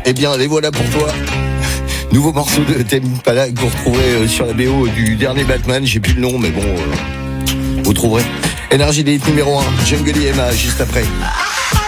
Eh bien, les voilà pour toi. Nouveau morceau de Tame Impala que vous retrouverez sur la BO du dernier Batman. J'ai plus le nom, mais bon, vous trouverez. Énergie des hits numéro 1, Jungle Emma, juste après.